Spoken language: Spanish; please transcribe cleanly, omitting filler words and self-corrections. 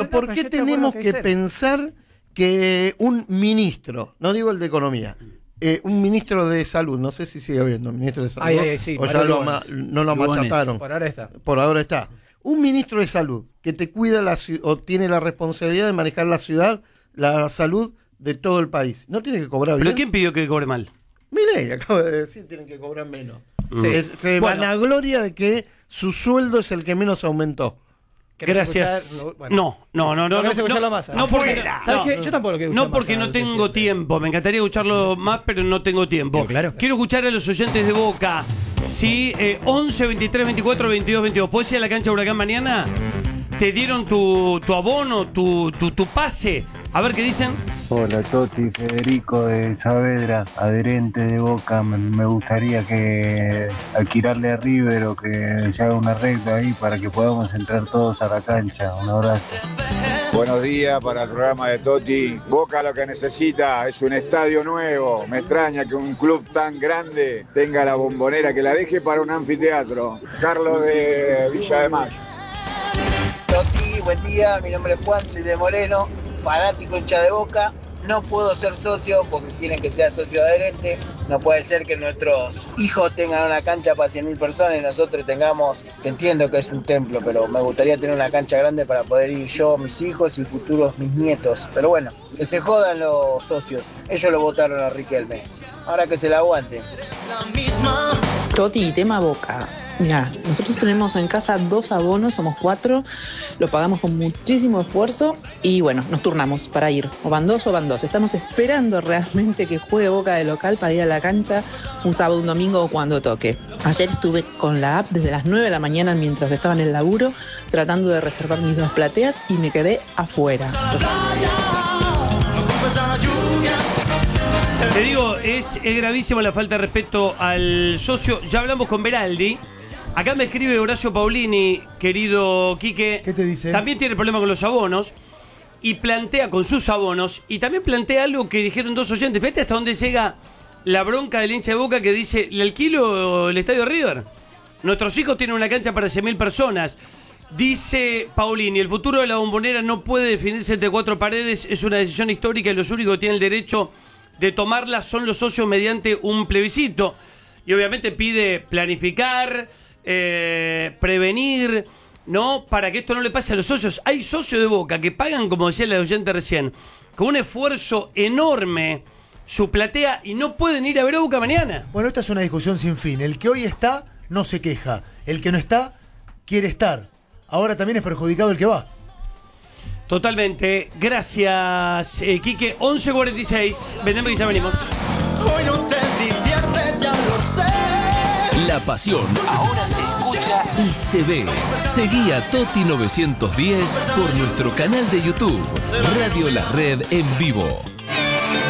Pero ¿por qué tenemos que pensar que un ministro, no digo el de Economía, un ministro de Salud, no sé si sigue habiendo ministro de Salud, sí, o ya no lo machataron? Por ahora está. Un ministro de Salud que te cuida o tiene la responsabilidad de manejar la ciudad, la salud de todo el país, ¿no tiene que cobrar bien? ¿Pero quién pidió que cobre mal? Milei acaba de decir, tienen que cobrar menos. Se vanagloria de que su sueldo es el que menos aumentó. Gracias. No. Yo tampoco lo quiero escuchar. No, porque no tengo tiempo. Me encantaría escucharlo más, pero no tengo tiempo. Claro. Quiero escuchar a los oyentes de Boca. Sí, 11, 23, 24, 22, 22. ¿Puedes ir a la cancha de Huracán mañana? ¿Te dieron tu abono, tu pase? A ver qué dicen. Hola Toti, Federico de Saavedra, adherente de Boca. Me gustaría que alquilarle a River o que se haga un arreglo ahí para que podamos entrar todos a la cancha. Un abrazo. Buenos días para el programa de Toti. Boca lo que necesita es un estadio nuevo. Me extraña que un club tan grande tenga la Bombonera, que la deje para un anfiteatro. Carlos de Villa de Mayo. Toti, buen día, mi nombre es Juan, soy de Moreno, fanático hincha de Boca. No puedo ser socio porque quieren que sea socio adherente. No puede ser que nuestros hijos tengan una cancha para 100.000 personas y nosotros tengamos, que entiendo que es un templo, pero me gustaría tener una cancha grande para poder ir yo, mis hijos y futuros mis nietos. Pero bueno, que se jodan los socios. Ellos lo votaron a Riquelme. Ahora que se la aguanten. Toti, tema Boca. Mira, nosotros tenemos en casa 2 abonos, somos 4, lo pagamos con muchísimo esfuerzo y bueno, nos turnamos para ir, o van 2 o van 2. Estamos esperando realmente que juegue Boca de local para ir a la cancha un sábado, un domingo o cuando toque. Ayer estuve con la app desde las 9 de la mañana mientras estaba en el laburo tratando de reservar mis 2 plateas y me quedé afuera. Te digo, es gravísima la falta de respeto al socio. Ya hablamos con Beraldi. Acá me escribe Horacio Paulini, querido Quique. ¿Qué te dice? También tiene problema con los abonos. Y plantea con sus abonos. Y también plantea algo que dijeron 2 oyentes. Fíjate hasta dónde llega la bronca del hincha de Boca que dice: ¿le alquilo el estadio River? Nuestros hijos tienen una cancha para 100.000 personas. Dice Paulini: el futuro de la Bombonera no puede definirse entre 4 paredes. Es una decisión histórica y los únicos que tienen el derecho de tomarla son los socios mediante un plebiscito. Y obviamente pide planificar, prevenir, ¿no? Para que esto no le pase a los socios. Hay socios de Boca que pagan, como decía la oyente recién, con un esfuerzo enorme su platea y no pueden ir a ver a Boca mañana. Bueno, esta es una discusión sin fin. El que hoy está no se queja. El que no está quiere estar. Ahora también es perjudicado el que va. Totalmente. Gracias, Quique. 11:46. Venimos y ya venimos. Hoy no te diviertes, ya lo sé. La pasión ahora se escucha y se ve. Seguí a Toti 910 por nuestro canal de YouTube, Radio La Red en vivo.